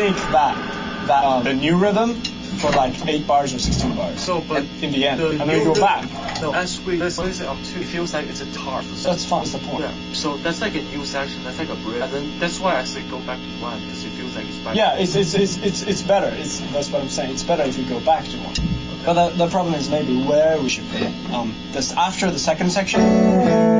take the new rhythm for like 8 bars or 16 bars. So, but in the end, and then we go back. No, as we listen up to, it feels like it's a guitar. That's fun. That's the point. Yeah. So that's like a new section. That's like a bridge. And then that's why I say go back to one because it feels like it's back. Yeah, it's better. That's what I'm saying. It's better if you go back to one. Okay. But the problem is maybe where we should put it. This after the second section.